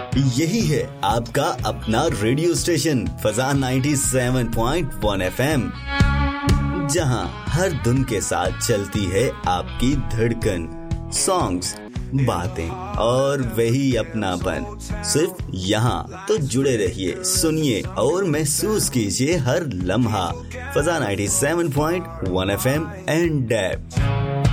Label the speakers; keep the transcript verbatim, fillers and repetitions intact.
Speaker 1: यही है आपका अपना radio station फजा ninety seven point one FM, जहां हर धुन के साथ चलती है आपकी धड़कन, सॉन्ग्स, बातें और वही अपनापन। सिर्फ यहाँ तो जुड़े रहिए, सुनिए और महसूस कीजिए हर लम्हा। फजा ninety seven point one FM and dab.